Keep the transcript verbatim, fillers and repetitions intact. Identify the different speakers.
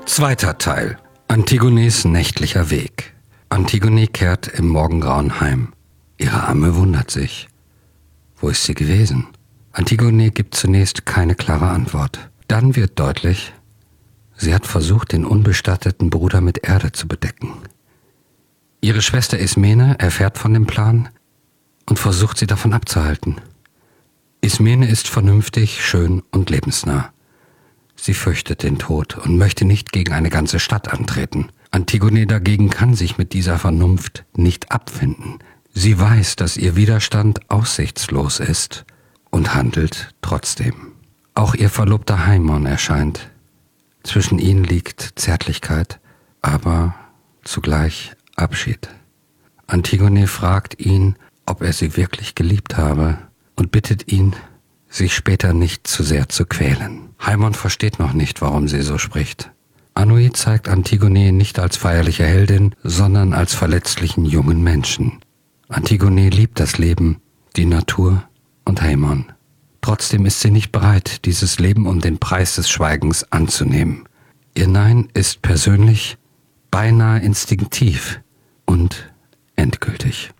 Speaker 1: Zweiter Teil. Antigones nächtlicher Weg. Antigone kehrt im Morgengrauen heim. Ihre Amme wundert sich. Wo ist sie gewesen? Antigone gibt zunächst keine klare Antwort. Dann wird deutlich, sie hat versucht, den unbestatteten Bruder mit Erde zu bedecken. Ihre Schwester Ismene erfährt von dem Plan und versucht, sie davon abzuhalten. Ismene ist vernünftig, schön und lebensnah. Sie fürchtet den Tod und möchte nicht gegen eine ganze Stadt antreten. Antigone dagegen kann sich mit dieser Vernunft nicht abfinden. Sie weiß, dass ihr Widerstand aussichtslos ist und handelt trotzdem. Auch ihr Verlobter Haimon erscheint. Zwischen ihnen liegt Zärtlichkeit, aber zugleich Abschied. Antigone fragt ihn, ob er sie wirklich geliebt habe und bittet ihn, sich später nicht zu sehr zu quälen. Haimon versteht noch nicht, warum sie so spricht. Anhui zeigt Antigone nicht als feierliche Heldin, sondern als verletzlichen jungen Menschen. Antigone liebt das Leben, die Natur und Haimon. Trotzdem ist sie nicht bereit, dieses Leben um den Preis des Schweigens anzunehmen. Ihr Nein ist persönlich, beinahe instinktiv und endgültig.